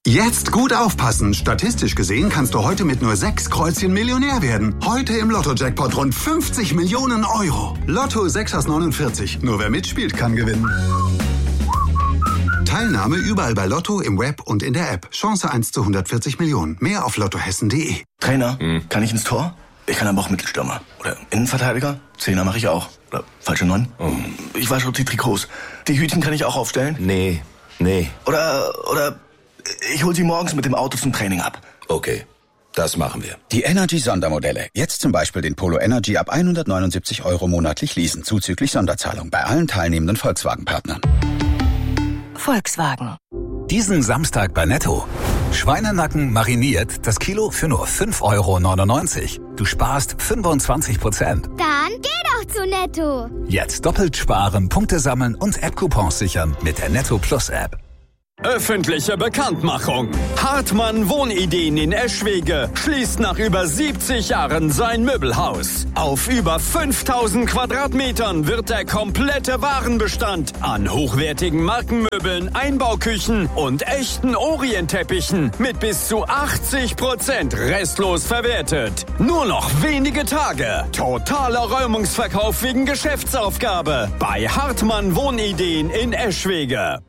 Jetzt gut aufpassen. Statistisch gesehen kannst du heute mit nur 6 Kreuzchen Millionär werden. Heute im Lotto-Jackpot rund 50 Millionen Euro. Lotto 6 aus 49. Nur wer mitspielt, kann gewinnen. Teilnahme überall bei Lotto, im Web und in der App. Chance 1 zu 140 Millionen. Mehr auf lottohessen.de. Trainer, kann ich ins Tor? Ich kann aber auch Mittelstürmer. Oder Innenverteidiger? Zehner mache ich auch. Oder falsche 9? Ich wasche die Trikots. Die Hütchen kann ich auch aufstellen? Nee. Oder ich hol sie morgens mit dem Auto zum Training ab. Okay, das machen wir. Die Energy-Sondermodelle. Jetzt zum Beispiel den Polo Energy ab 179 € monatlich leasen, zuzüglich Sonderzahlung bei allen teilnehmenden Volkswagen-Partnern. Volkswagen. Diesen Samstag bei Netto. Schweinenacken mariniert, das Kilo für nur 5,99 €. Du sparst 25%. Dann geh doch zu Netto. Jetzt doppelt sparen, Punkte sammeln und App-Coupons sichern mit der Netto Plus App. Öffentliche Bekanntmachung. Hartmann Wohnideen in Eschwege schließt nach über 70 Jahren sein Möbelhaus. Auf über 5000 Quadratmetern wird der komplette Warenbestand an hochwertigen Markenmöbeln, Einbauküchen und echten Orientteppichen mit bis zu 80% restlos verwertet. Nur noch wenige Tage. Totaler Räumungsverkauf wegen Geschäftsaufgabe bei Hartmann Wohnideen in Eschwege.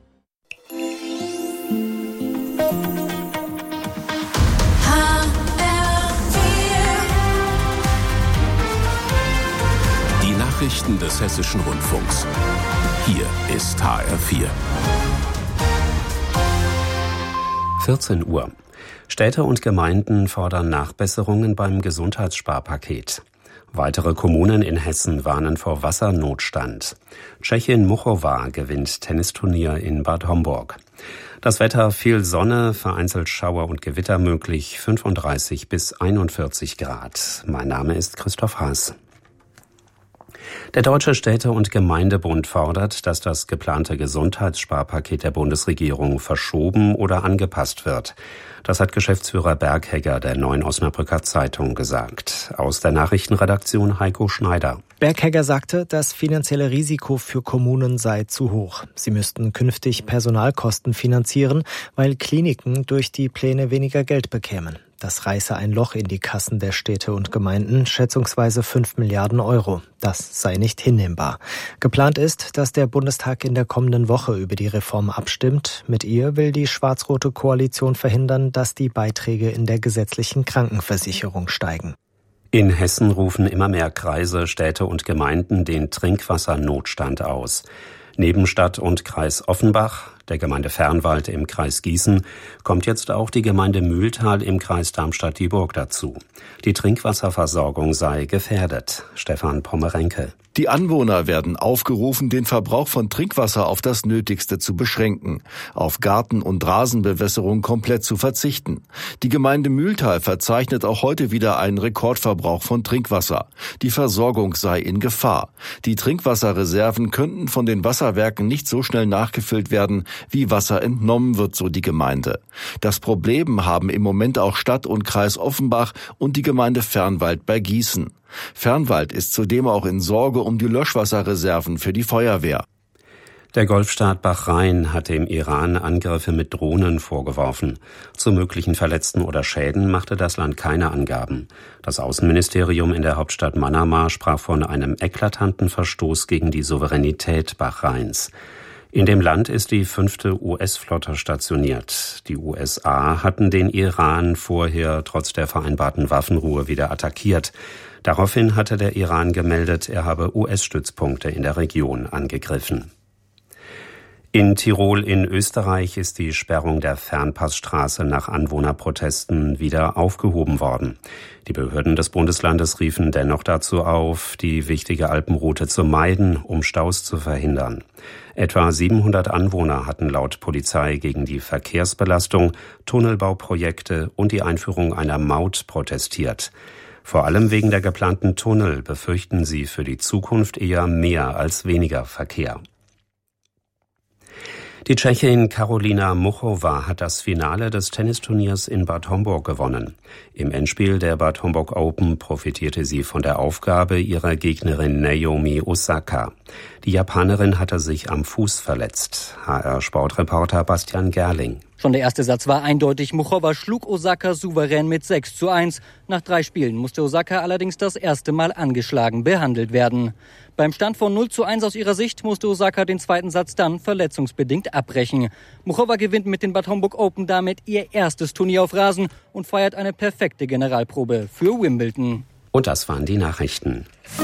Nachrichten des Hessischen Rundfunks. Hier ist HR4. 14 Uhr. Städte und Gemeinden fordern Nachbesserungen beim Gesundheitssparpaket. Weitere Kommunen in Hessen warnen vor Wassernotstand. Tschechin Muchova gewinnt Tennisturnier in Bad Homburg. Das Wetter: viel Sonne, vereinzelt Schauer und Gewitter möglich, 35 bis 41 Grad. Mein Name ist Christoph Haas. Der Deutsche Städte- und Gemeindebund fordert, dass das geplante Gesundheitssparpaket der Bundesregierung verschoben oder angepasst wird. Das hat Geschäftsführer Berghegger der Neuen Osnabrücker Zeitung gesagt. Aus der Nachrichtenredaktion Heiko Schneider. Berghegger sagte, das finanzielle Risiko für Kommunen sei zu hoch. Sie müssten künftig Personalkosten finanzieren, weil Kliniken durch die Pläne weniger Geld bekämen. Das reiße ein Loch in die Kassen der Städte und Gemeinden, schätzungsweise 5 Milliarden Euro. Das sei nicht hinnehmbar. Geplant ist, dass der Bundestag in der kommenden Woche über die Reform abstimmt. Mit ihr will die schwarz-rote Koalition verhindern, dass die Beiträge in der gesetzlichen Krankenversicherung steigen. In Hessen rufen immer mehr Kreise, Städte und Gemeinden den Trinkwassernotstand aus. Neben Stadt und Kreis Offenbach, der Gemeinde Fernwald im Kreis Gießen, kommt jetzt auch die Gemeinde Mühltal im Kreis Darmstadt-Dieburg dazu. Die Trinkwasserversorgung sei gefährdet. Stefan Pommerenke. Die Anwohner werden aufgerufen, den Verbrauch von Trinkwasser auf das Nötigste zu beschränken, auf Garten- und Rasenbewässerung komplett zu verzichten. Die Gemeinde Mühltal verzeichnet auch heute wieder einen Rekordverbrauch von Trinkwasser. Die Versorgung sei in Gefahr. Die Trinkwasserreserven könnten von den Wasserwerken nicht so schnell nachgefüllt werden, wie Wasser entnommen wird, so die Gemeinde. Das Problem haben im Moment auch Stadt und Kreis Offenbach und die Gemeinde Fernwald bei Gießen. Fernwald ist zudem auch in Sorge um die Löschwasserreserven für die Feuerwehr. Der Golfstaat Bahrain hat dem Iran Angriffe mit Drohnen vorgeworfen. Zu möglichen Verletzten oder Schäden machte das Land keine Angaben. Das Außenministerium in der Hauptstadt Manama sprach von einem eklatanten Verstoß gegen die Souveränität Bahrains. In dem Land ist die 5. US-Flotte stationiert. Die USA hatten den Iran vorher trotz der vereinbarten Waffenruhe wieder attackiert. Daraufhin hatte der Iran gemeldet, er habe US-Stützpunkte in der Region angegriffen. In Tirol in Österreich ist die Sperrung der Fernpassstraße nach Anwohnerprotesten wieder aufgehoben worden. Die Behörden des Bundeslandes riefen dennoch dazu auf, die wichtige Alpenroute zu meiden, um Staus zu verhindern. Etwa 700 Anwohner hatten laut Polizei gegen die Verkehrsbelastung, Tunnelbauprojekte und die Einführung einer Maut protestiert. Vor allem wegen der geplanten Tunnel befürchten sie für die Zukunft eher mehr als weniger Verkehr. Die Tschechin Karolina Muchova hat das Finale des Tennisturniers in Bad Homburg gewonnen. Im Endspiel der Bad Homburg Open profitierte sie von der Aufgabe ihrer Gegnerin Naomi Osaka. Die Japanerin hatte sich am Fuß verletzt. HR-Sportreporter Bastian Gerling. Schon der erste Satz war eindeutig. Muchova schlug Osaka souverän mit 6:1. Nach 3 Spielen musste Osaka allerdings das erste Mal angeschlagen behandelt werden. Beim Stand von 0:1 aus ihrer Sicht musste Osaka den zweiten Satz dann verletzungsbedingt abbrechen. Muchova gewinnt mit den Bad Homburg Open damit ihr erstes Turnier auf Rasen und feiert eine perfekte Generalprobe für Wimbledon. Und das waren die Nachrichten.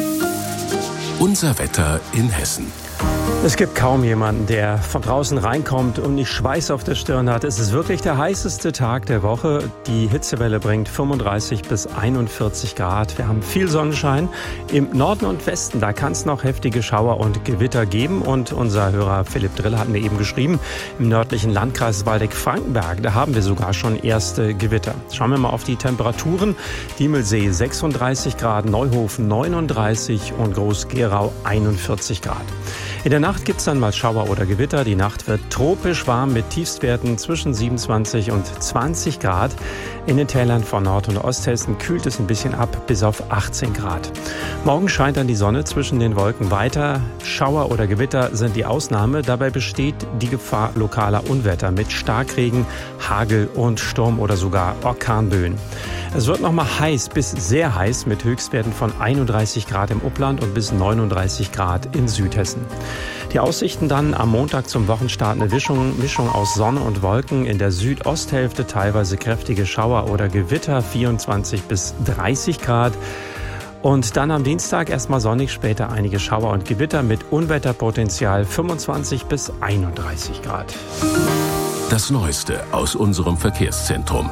Unser Wetter in Hessen. Es gibt kaum jemanden, der von draußen reinkommt und nicht Schweiß auf der Stirn hat. Es ist wirklich der heißeste Tag der Woche. Die Hitzewelle bringt 35 bis 41 Grad. Wir haben viel Sonnenschein. Im Norden und Westen, da kann es noch heftige Schauer und Gewitter geben. Und unser Hörer Philipp Drill hat mir eben geschrieben, im nördlichen Landkreis Waldeck-Frankenberg, da haben wir sogar schon erste Gewitter. Schauen wir mal auf die Temperaturen. Diemelsee 36 Grad, Neuhofen 39 und Groß-Gerau 41 Grad. In der Nacht gibt es dann mal Schauer oder Gewitter. Die Nacht wird tropisch warm mit Tiefstwerten zwischen 27 und 20 Grad. In den Tälern von Nord- und Osthessen kühlt es ein bisschen ab bis auf 18 Grad. Morgen scheint dann die Sonne zwischen den Wolken weiter. Schauer oder Gewitter sind die Ausnahme. Dabei besteht die Gefahr lokaler Unwetter mit Starkregen, Hagel und Sturm oder sogar Orkanböen. Es wird nochmal heiß bis sehr heiß mit Höchstwerten von 31 Grad im Upland und bis 39 Grad in Südhessen. Die Aussichten dann am Montag zum Wochenstart eine Mischung aus Sonne und Wolken. In der Südosthälfte teilweise kräftige Schauer oder Gewitter, 24 bis 30 Grad. Und dann am Dienstag erstmal sonnig, später einige Schauer und Gewitter mit Unwetterpotenzial, 25 bis 31 Grad. Das Neueste aus unserem Verkehrszentrum.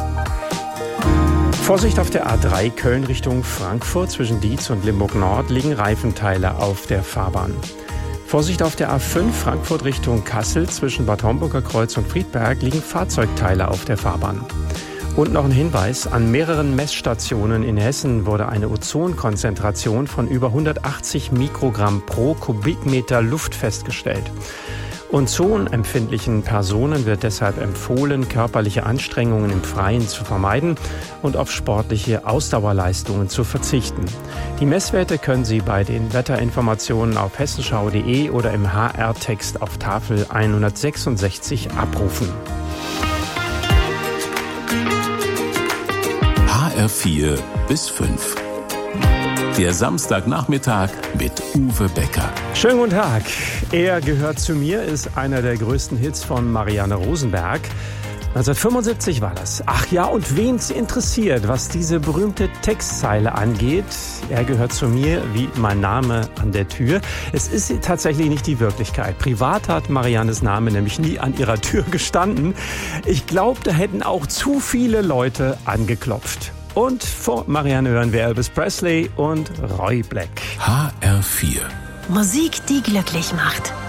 Vorsicht auf der A3 Köln Richtung Frankfurt. Zwischen Dietz und Limburg Nord liegen Reifenteile auf der Fahrbahn. Vorsicht auf der A5 Frankfurt Richtung Kassel. Zwischen Bad Homburger Kreuz und Friedberg liegen Fahrzeugteile auf der Fahrbahn. Und noch ein Hinweis, an mehreren Messstationen in Hessen wurde eine Ozonkonzentration von über 180 Mikrogramm pro Kubikmeter Luft festgestellt. Ozonempfindlichen Personen wird deshalb empfohlen, körperliche Anstrengungen im Freien zu vermeiden und auf sportliche Ausdauerleistungen zu verzichten. Die Messwerte können Sie bei den Wetterinformationen auf hessenschau.de oder im HR-Text auf Tafel 166 abrufen. HR4 bis 5. Der Samstagnachmittag mit Uwe Becker. Schönen guten Tag. Er gehört zu mir ist einer der größten Hits von Marianne Rosenberg. 1975 war das. Ach ja, und wen's interessiert, was diese berühmte Textzeile angeht, er gehört zu mir wie mein Name an der Tür. Es ist tatsächlich nicht die Wirklichkeit. Privat hat Mariannes Name nämlich nie an ihrer Tür gestanden. Ich glaube, da hätten auch zu viele Leute angeklopft. Und vor Marianne hören wir Elvis Presley und Roy Black. HR4. Musik, die glücklich macht.